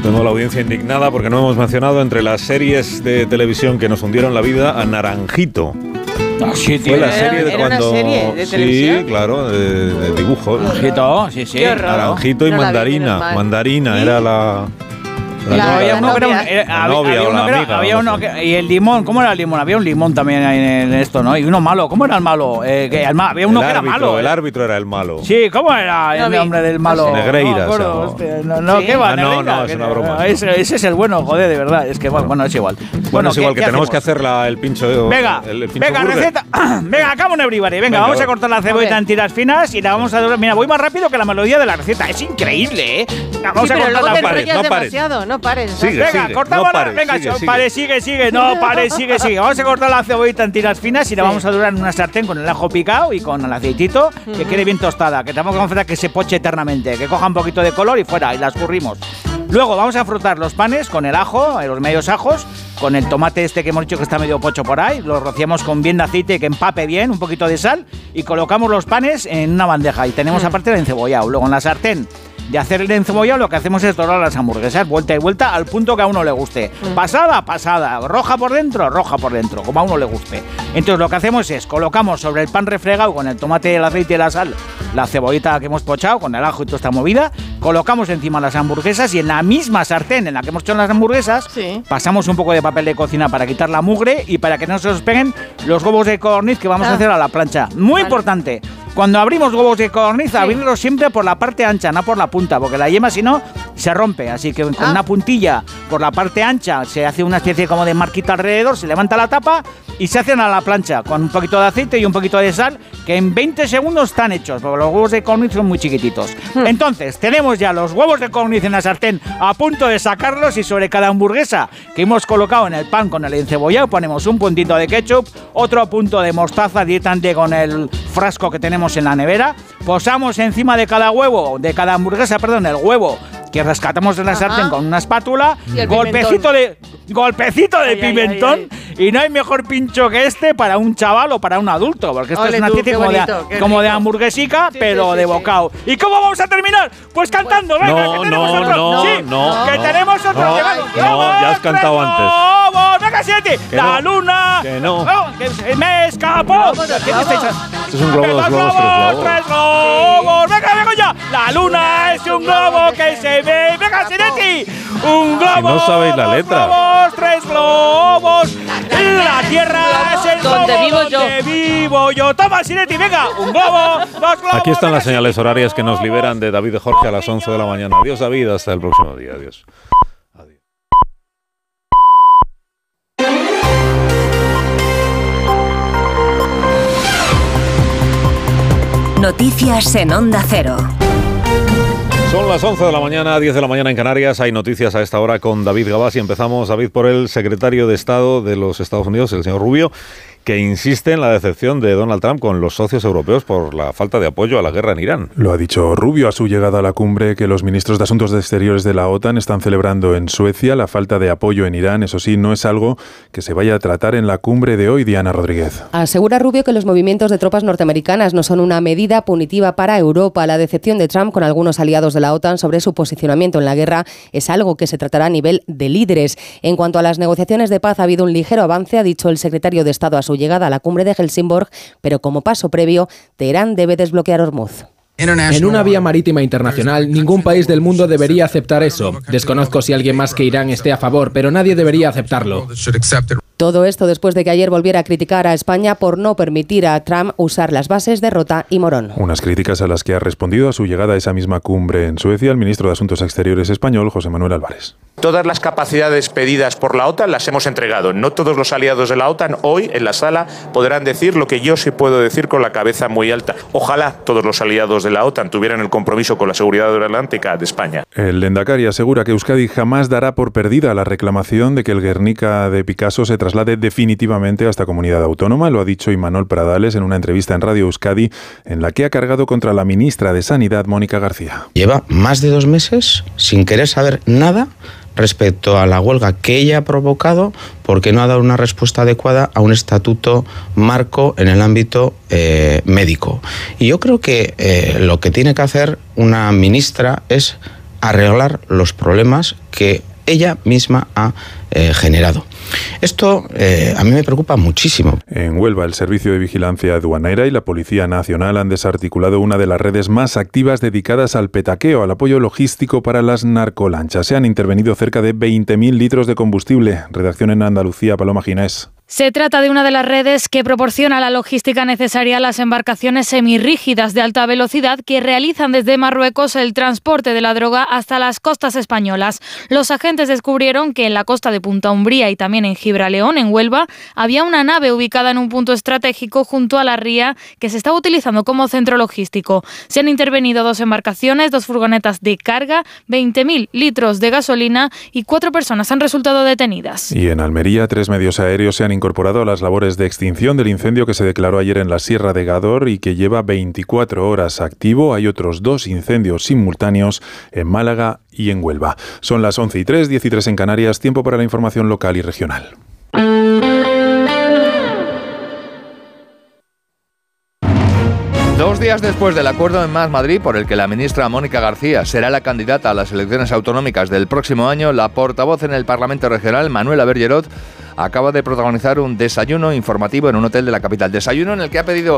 Tengo la audiencia indignada porque no hemos mencionado entre las series de televisión que nos hundieron la vida a Naranjito. Sí, fue la serie de cuando... una serie de televisión. Sí, claro, de dibujos. Naranjito, sí. Naranjito y no Mandarina. Mandarina era la... Había uno que y el limón, ¿cómo era el limón? Había un limón también en esto, ¿no? Y uno malo, ¿cómo era el malo? Había uno que era malo. El árbitro era el malo. Sí, ¿cómo era el nombre del malo? Negreira. ¿Qué va? No, es una broma. Ese es el bueno, joder, de verdad. Es que, bueno, es igual. Bueno, es igual que tenemos que hacer el pincho. Venga, receta. Venga, acabo un everybody. Venga, vamos a cortar la cebolla en tiras finas y la vamos a... Mira, voy más rápido que la melodía de la receta. Es increíble, ¿eh? Vamos a cortar la pared. No pares. Venga, cortamos sigue. No pares, sigue. Vamos a cortar la cebollita en tiras finas y la vamos a dorar en una sartén con el ajo picado y con el aceitito, que quede bien tostada, que tampoco vamos a hacer que se poche eternamente, que coja un poquito de color y fuera, y la escurrimos. Luego vamos a frotar los panes con el ajo, los medios ajos, con el tomate que hemos dicho que está medio pocho por ahí, lo rociamos con bien de aceite que empape bien, un poquito de sal, y colocamos los panes en una bandeja y tenemos aparte el encebollado. Luego en la sartén de hacer el encebollado lo que hacemos es dorar las hamburguesas vuelta y vuelta al punto que a uno le guste. Pasada, roja por dentro, como a uno le guste. Entonces lo que hacemos es colocamos sobre el pan refregado con el tomate, el aceite y la sal, la cebollita que hemos pochado con el ajo y toda esta movida, colocamos encima las hamburguesas y en la misma sartén en la que hemos hecho las hamburguesas pasamos un poco de papel de cocina para quitar la mugre y para que no se nos peguen los huevos de codorniz que vamos a hacer a la plancha. Muy importante. Cuando abrimos huevos de codorniz, abrirlos siempre por la parte ancha, no por la punta, porque la yema si no se rompe. Así que con una puntilla por la parte ancha se hace una especie como de marquita alrededor, se levanta la tapa y se hacen a la plancha con un poquito de aceite y un poquito de sal, que en 20 segundos están hechos, porque los huevos de codorniz son muy chiquititos. Entonces, tenemos ya los huevos de codorniz en la sartén a punto de sacarlos y sobre cada hamburguesa que hemos colocado en el pan con el encebollado ponemos un puntito de ketchup, otro punto de mostaza directamente con el frasco que tenemos en la nevera, posamos encima de cada hamburguesa, el huevo que rescatamos de la sartén con una espátula, golpecito de pimentón, y no hay mejor pincho que este para un chaval o para un adulto, porque esto es una especie como de hamburguesica, pero de bocado. ¿Y cómo vamos a terminar? Pues cantando, venga, que tenemos otro. Que tenemos otro. No, ya has cantado antes. ¡Venga, siete! ¡La luna! Que no. ¡Que se me escapó! Esto es un globo, dos globos, tres globos. ¡Venga ya! ¡La luna es un globo que se ve! ¡Venga, Sinetti! ¡Un globo! Si no sabéis la letra. Globos, tres globos. La tierra es el globo donde vivo yo. Toma, Sinetti, venga. Un globo, dos globos. Aquí están las señales horarias que nos liberan de David de Jorge a las 11 de la mañana. Adiós, David. Hasta el próximo día. Adiós. Noticias en Onda Cero. Son las 11 de la mañana, 10 de la mañana en Canarias. Hay noticias a esta hora con David Gabás y empezamos, David, por el secretario de Estado de los Estados Unidos, el señor Rubio, que insiste en la decepción de Donald Trump con los socios europeos por la falta de apoyo a la guerra en Irán. Lo ha dicho Rubio a su llegada a la cumbre que los ministros de Asuntos Exteriores de la OTAN están celebrando en Suecia. La falta de apoyo en Irán, eso sí, no es algo que se vaya a tratar en la cumbre de hoy. Diana Rodríguez. Asegura Rubio que los movimientos de tropas norteamericanas no son una medida punitiva para Europa. La decepción de Trump con algunos aliados de la OTAN sobre su posicionamiento en la guerra es algo que se tratará a nivel de líderes. En cuanto a las negociaciones de paz, ha habido un ligero avance, ha dicho el secretario de Estado a su llegada a la cumbre de Helsingborg, pero como paso previo, Teherán debe desbloquear Hormuz. En una vía marítima internacional, ningún país del mundo debería aceptar eso. Desconozco si alguien más que Irán esté a favor, pero nadie debería aceptarlo. Todo esto después de que ayer volviera a criticar a España por no permitir a Trump usar las bases de Rota y Morón. Unas críticas a las que ha respondido a su llegada a esa misma cumbre en Suecia el ministro de Asuntos Exteriores español, José Manuel Álvarez. Todas las capacidades pedidas por la OTAN las hemos entregado. No todos los aliados de la OTAN hoy en la sala podrán decir lo que yo sí puedo decir con la cabeza muy alta. Ojalá todos los aliados de la OTAN tuvieran el compromiso con la seguridad atlántica de España. El Lehendakari asegura que Euskadi jamás dará por perdida la reclamación de que el Guernica de Picasso se traslade definitivamente a esta comunidad autónoma. Lo ha dicho Imanol Pradales en una entrevista en Radio Euskadi en la que ha cargado contra la ministra de Sanidad, Mónica García. Lleva más de 2 meses sin querer saber nada respecto a la huelga que ella ha provocado porque no ha dado una respuesta adecuada a un estatuto marco en el ámbito médico. Y yo creo que lo que tiene que hacer una ministra es arreglar los problemas que ella misma ha generado. Esto a mí me preocupa muchísimo. En Huelva, el Servicio de Vigilancia Aduanera y la Policía Nacional han desarticulado una de las redes más activas dedicadas al petaqueo, al apoyo logístico para las narcolanchas. Se han intervenido cerca de 20.000 litros de combustible. Redacción en Andalucía, Paloma Ginés. Se trata de una de las redes que proporciona la logística necesaria a las embarcaciones semirrígidas de alta velocidad que realizan desde Marruecos el transporte de la droga hasta las costas españolas. Los agentes descubrieron que en la costa de Punta Umbría y también en Gibraleón, en Huelva, había una nave ubicada en un punto estratégico junto a la ría que se estaba utilizando como centro logístico. Se han intervenido 2 embarcaciones, 2 furgonetas de carga, 20.000 litros de gasolina y 4 personas han resultado detenidas. Y en Almería, 3 medios aéreos se han incorporado a las labores de extinción del incendio que se declaró ayer en la Sierra de Gádor y que lleva 24 horas activo. Hay otros 2 incendios simultáneos en Málaga y en Huelva. Son las 11:03, 10:03 en Canarias, tiempo para la información local y regional. Dos días después del acuerdo en Más Madrid, por el que la ministra Mónica García será la candidata a las elecciones autonómicas del próximo año, la portavoz en el Parlamento Regional, Manuela Bergerot, acaba de protagonizar un desayuno informativo en un hotel de la capital. Desayuno en el que ha pedido